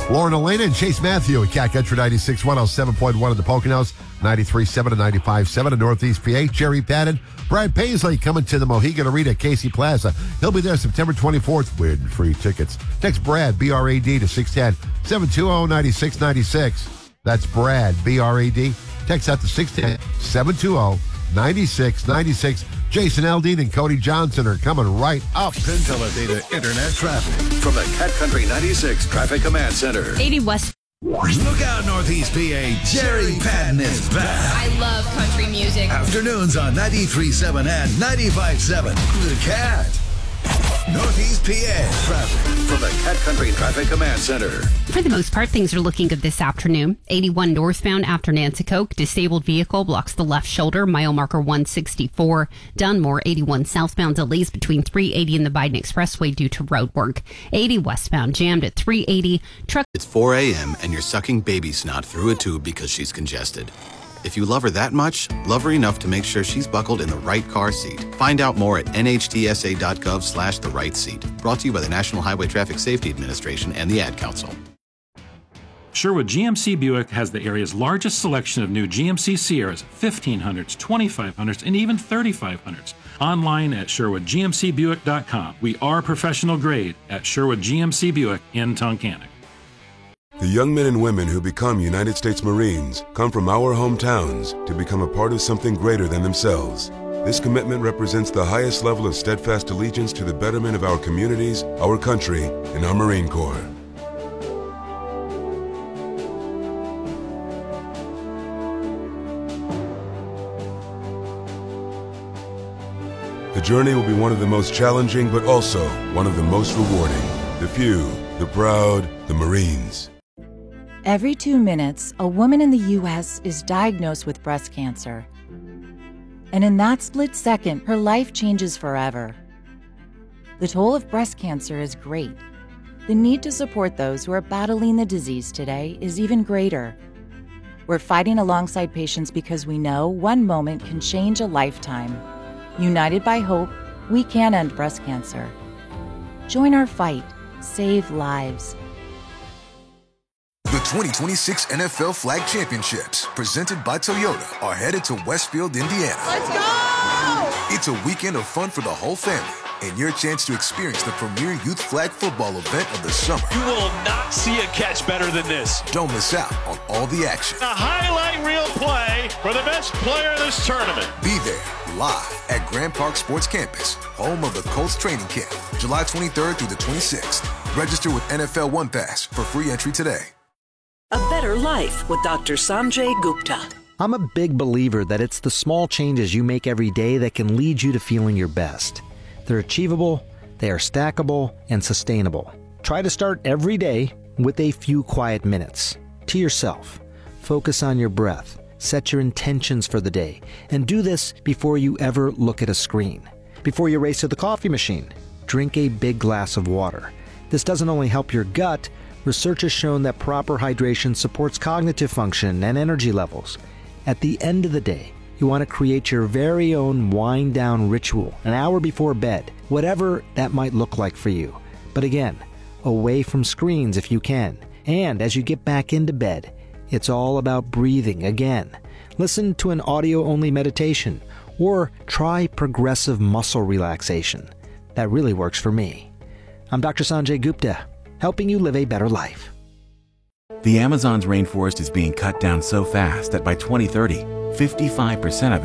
Lauren Elena and Chase Matthew at Cat Country 96.1, 107.1 in the Poconos, 93.7 and 95.7 in Northeast PA. Jerry Patton, Brad Paisley coming to the Mohegan Arena at Casey Plaza. He'll be there September 24th with free tickets. Text Brad, B-R-A-D, to 610-720-9696. That's Brad, B-R-A-D. Text out to 610-720-9696. Jason Aldean and Cody Johnson are coming right up. Pinteladata Internet traffic from the Cat Country 96 Traffic Command Center. 80 West. Look out, Northeast PA. Jerry Patton is back. I love country music. Afternoons on 93.7 and 95.7. The Cat. Northeast PA traffic from the Cat Country Traffic Command Center. For the most part, things are looking good this afternoon. 81 northbound after Nanticoke. Disabled vehicle blocks the left shoulder. Mile marker 164. Dunmore. 81 southbound delays between 380 and the Biden Expressway due to road work. 80 westbound jammed at 380. Truck. It's 4 a.m. and you're sucking baby snot through a tube because she's congested. If you love her that much, love her enough to make sure she's buckled in the right car seat. Find out more at nhtsa.gov/the right seat. Brought to you by the National Highway Traffic Safety Administration and the Ad Council. Sherwood GMC Buick has the area's largest selection of new GMC Sierras, 1500s, 2500s, and even 3500s. Online at SherwoodGMCBuick.com. We are professional grade at Sherwood GMC Buick in Tunkhannock. The young men and women who become United States Marines come from our hometowns to become a part of something greater than themselves. This commitment represents the highest level of steadfast allegiance to the betterment of our communities, our country, and our Marine Corps. The journey will be one of the most challenging, but also one of the most rewarding. The few, the proud, the Marines. Every 2 minutes, a woman in the U.S. is diagnosed with breast cancer. And in that split second, her life changes forever. The toll of breast cancer is great. The need to support those who are battling the disease today is even greater. We're fighting alongside patients because we know one moment can change a lifetime. United by hope, we can end breast cancer. Join our fight. Save lives. The 2026 NFL Flag Championships, presented by Toyota, are headed to Westfield, Indiana. Let's go! It's a weekend of fun for the whole family and your chance to experience the premier youth flag football event of the summer. You will not see a catch better than this. Don't miss out on all the action. A highlight reel play for the best player in this tournament. Be there live at Grand Park Sports Campus, home of the Colts training camp, July 23rd through the 26th. Register with NFL One Pass for free entry today. A better life with Dr. Sanjay Gupta. I'm a big believer that it's the small changes you make every day that can lead you to feeling your best. They're achievable, they are stackable, and sustainable. Try to start every day with a few quiet minutes. To yourself. Focus on your breath. Set your intentions for the day. And do this before you ever look at a screen. Before you race to the coffee machine, drink a big glass of water. This doesn't only help your gut. Research has shown that proper hydration supports cognitive function and energy levels. At the end of the day, you want to create your very own wind-down ritual an hour before bed, whatever that might look like for you. But again, away from screens if you can. And as you get back into bed, it's all about breathing again. Listen to an audio-only meditation or try progressive muscle relaxation. That really works for me. I'm Dr. Sanjay Gupta, helping you live a better life. The Amazon's rainforest is being cut down so fast that by 2030, 55% of